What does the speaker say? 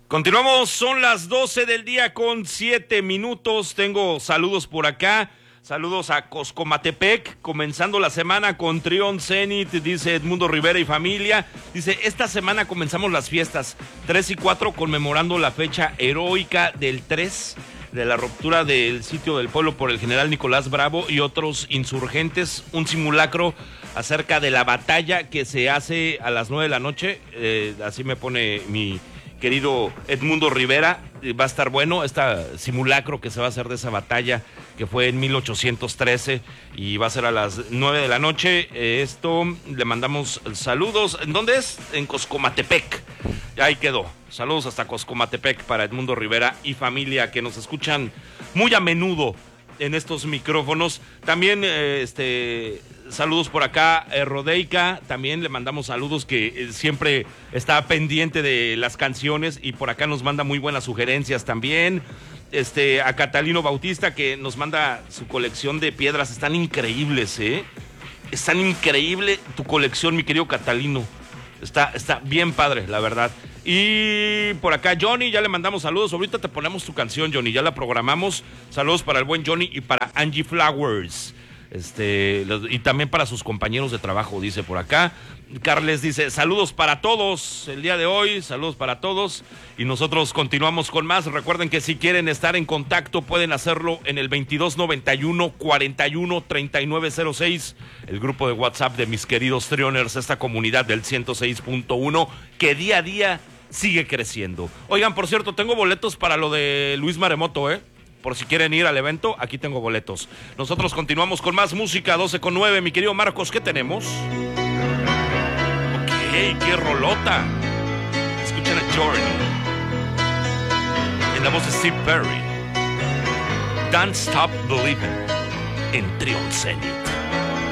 Continuamos, son las 12 del día con 7 minutos. Tengo saludos por acá. Saludos a Coscomatepec, comenzando la semana con Trión Zenit, dice Edmundo Rivera y familia. Dice, esta semana comenzamos las fiestas 3 y 4 conmemorando la fecha heroica del 3 de la ruptura del sitio del pueblo por el general Nicolás Bravo y otros insurgentes. Un simulacro acerca de la batalla que se hace a las 9 de la noche. Así me pone mi querido Edmundo Rivera. Va a estar bueno este simulacro que se va a hacer de esa batalla que fue en 1813 y va a ser a las 9 de la noche. Esto le mandamos saludos. ¿En dónde es? En Coscomatepec. Ahí quedó. Saludos hasta Coscomatepec para Edmundo Rivera y familia que nos escuchan muy a menudo en estos micrófonos. También saludos por acá, Rodeica, también le mandamos saludos, que siempre está pendiente de las canciones y por acá nos manda muy buenas sugerencias también. A Catalino Bautista, que nos manda su colección de piedras, están increíbles, están increíble tu colección, mi querido Catalino. Está bien padre, la verdad. Y por acá Johnny, ya le mandamos saludos. Ahorita te ponemos tu canción, Johnny, ya la programamos. Saludos para el buen Johnny y para Angie Flowers. Y también para sus compañeros de trabajo, dice por acá. Carles dice, saludos para todos el día de hoy, saludos para todos. Y nosotros continuamos con más. Recuerden que si quieren estar en contacto pueden hacerlo en el 2291-413906, el grupo de WhatsApp de mis queridos Trioners, esta comunidad del 106.1 que día a día sigue creciendo. Oigan, por cierto, tengo boletos para lo de Luis Maremoto, por si quieren ir al evento, aquí tengo boletos. Nosotros continuamos con más música, 12:09. Mi querido Marcos, ¿qué tenemos? Ok, qué rolota. Escuchen a Journey en la voz de Steve Perry. Don't Stop Believing en Trión Zenit.